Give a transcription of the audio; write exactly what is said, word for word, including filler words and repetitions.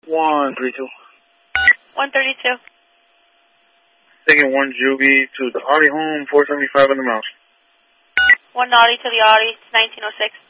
one thirty-two. one thirty-two. Taking one Juvie to the Audi home, four seventy-five on the mouse. one Audi to the Audi, nineteen oh six.